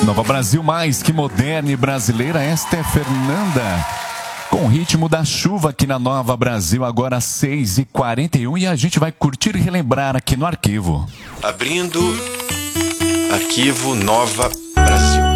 Nova Brasil mais que moderna e brasileira, esta é Fernanda. Com o ritmo da chuva aqui na Nova Brasil, agora 6h41, e a gente vai curtir e relembrar aqui no arquivo. Abrindo arquivo Nova